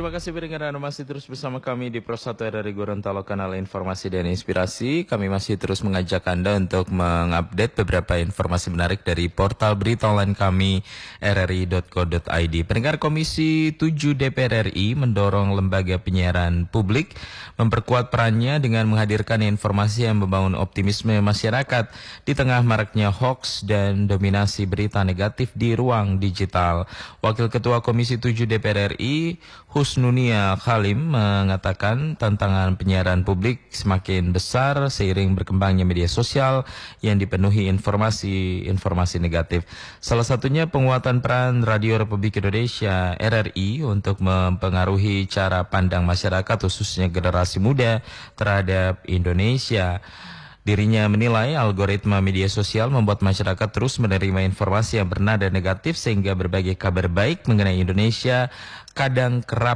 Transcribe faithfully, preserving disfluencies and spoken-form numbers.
terima kasih pendengar Anda masih terus bersama kami di Pro satu R R I Gorontalo, kanal informasi dan inspirasi. Kami masih terus mengajak Anda untuk mengupdate beberapa informasi menarik dari portal berita online kami r r i dot co dot i d. Pendengar, Komisi tujuh D P R R I mendorong lembaga penyiaran publik memperkuat perannya dengan menghadirkan informasi yang membangun optimisme masyarakat di tengah maraknya hoaks dan dominasi berita negatif di ruang digital. Wakil Ketua Komisi tujuh D P R R I, Husnunia Khalim, mengatakan tantangan penyiaran publik semakin besar seiring berkembangnya media sosial yang dipenuhi informasi-informasi negatif. Salah satunya penguatan peran Radio Republik Indonesia R R I untuk mempengaruhi cara pandang masyarakat khususnya generasi muda terhadap Indonesia. Dirinya menilai algoritma media sosial membuat masyarakat terus menerima informasi yang bernada negatif sehingga berbagai kabar baik mengenai Indonesia kadang kerap